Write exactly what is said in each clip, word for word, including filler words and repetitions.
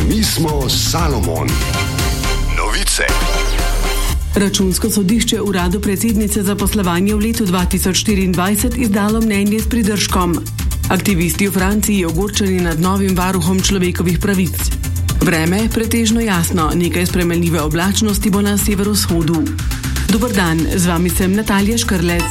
Mi smo Salomon. Novice. Računsko sodišče uradu predsednice za poslovanje v letu dva tisoč štiriindvajset izdalo mnenje s pridržkom. Aktivisti v Franciji ogorčeni nad novim varuhom človekovih pravic. Vreme pretežno jasno, nekaj spremenljive oblačnosti bo na severovzhodu. Dober dan, z vami sem Natalija Škrlec.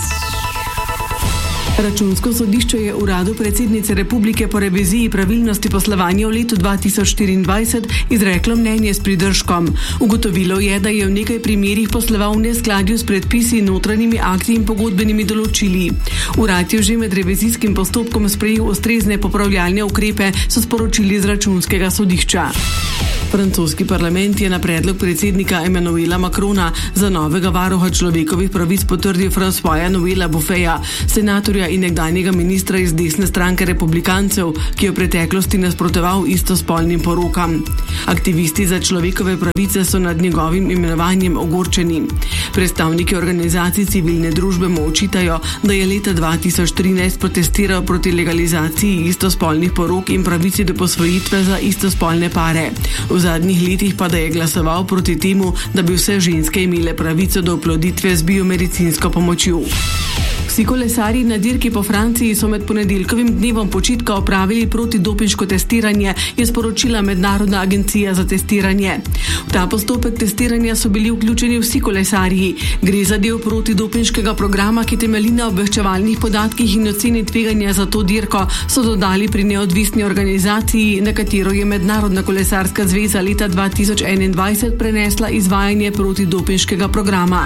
Računsko sodišče je uradu predsednice republike po reviziji pravilnosti poslovanja v letu dva tisoč štiriindvajset izreklo mnenje s pridržkom. Ugotovilo je, da je v nekaj primerih posloval v neskladju s predpisi, notranjimi akti in pogodbenimi določili. Urad je že med revizijskim postopkom sprejel ustrezne popravljalne ukrepe, so sporočili z računskega sodišča. Francoski parlament je na predlog predsednika Emmanuela Macrona za novega varuha človekovih pravic potrdil Françoisa Noela Buffeta, senatorja in nekdanjega ministra iz desne stranke republikancev, ki je v preteklosti nasprotoval istospolnim porokam. Aktivisti za človekove pravice so nad njegovim imenovanjem ogorčeni. Predstavniki organizacij civilne družbe mu očitajo, da je leta dva tisoč trinajst protestiral proti legalizaciji istospolnih porok in pravici do posvojitve za istospolne pare. V zadnjih letih pa da je glasoval proti temu, da bi vse ženske imele pravico do oploditve z biomedicinsko pomočjo. Vsi kolesarji na dirki po Franciji so med ponedeljkovim dnevom počitka opravili protidopinško testiranje, je sporočila Mednarodna agencija za testiranje. V ta postopek testiranja so bili vključeni vsi kolesarji. Gre za del protidopinškega programa, ki temelji na obveščevalnih podatkih in oceni tveganja za to dirko, so dodali pri neodvisni organizaciji, na katero je Mednarodna kolesarska zveza leta dva tisoč enaindvajset prenesla izvajanje protidopinškega programa.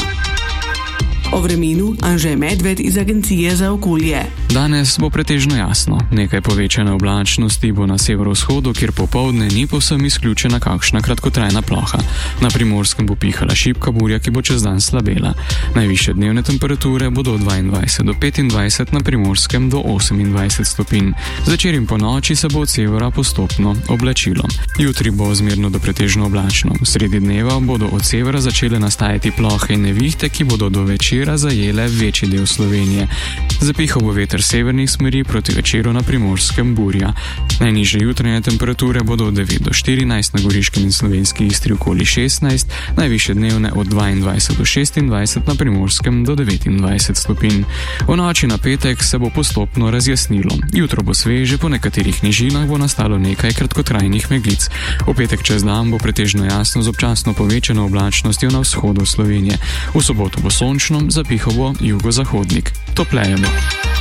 O vremenu Anže Medved iz Agencije za okolje. Danes bo pretežno jasno. Nekaj povečane oblačnosti bo na severovzhodu, kjer popoldne ni povsem izključena kakšna kratkotrajna ploha. Na Primorskem bo pihala šibka burja, ki bo čez dan slabela. Najvišje dnevne temperature bodo od dvaindvajset do petindvajset, na Primorskem do osemindvajset stopinj. Zvečer in ponoči se bo od severa postopno oblačilo. Jutri bo zmerno do pretežno oblačno. Sredi dneva bodo od severa začele nastajati plohe in nevihte, ki bodo do večera zajele večji del Slovenije. Zapihal bo veter severnih smeri, proti večeru na Primorskem burja. Najnižje jutranje temperature bodo od devet do štirinajst, na Goriškem in Slovenski Istri okoli šestnajst, najvišje dnevne od dvaindvajset do šestindvajset, na Primorskem do devetindvajset stopinj. V noči na petek se bo postopno razjasnilo. Jutro bo sveže, po nekaterih nižinah bo nastalo nekaj kratkotrajnih meglic. V petek čez dan bo pretežno jasno z občasno povečano oblačnostjo na vzhodu Slovenije. V soboto bo sončno, zapihal bo jugozahodnik. Topleje bo.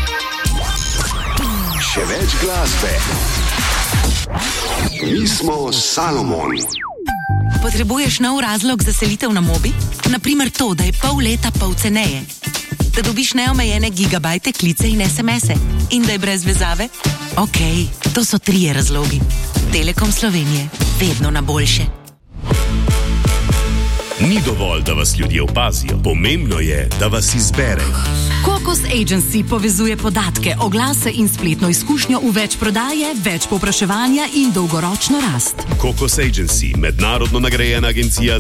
Še več glasbe. Mi smo Salomon. Potrebuješ nov razlog za selitev na Mobi? Naprimer to, da je pol leta pol ceneje. Da dobiš neomejene gigabajte, klice in es em ese. In da je brez vezave? Okej, okay, to so trije razlogi. Telekom Slovenije. Vedno na boljše. Ni dovolj, da vas ljudje opazijo. Pomembno je, da vas izberejo. Kokos Agency povezuje podatke, oglase in spletno izkušnjo v več prodaje, več povpraševanja in dolgoročno rast. Kokos Agency, mednarodno nagrajena agencija